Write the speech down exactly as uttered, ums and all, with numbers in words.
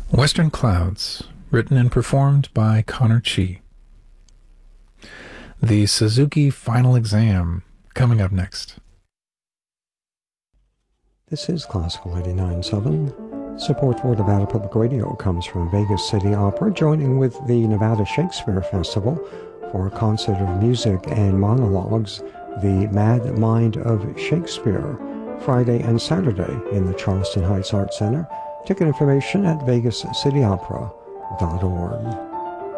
Western Clouds, written and performed by Connor Chi. The Suzuki Final Exam, coming up next. This is Classical eighty-nine point seven. Support for Nevada Public Radio comes from Vegas City Opera, joining with the Nevada Shakespeare Festival for a concert of music and monologues, The Mad Mind of Shakespeare, Friday and Saturday in the Charleston Heights Arts Center. Ticket information at vegas city opera dot org.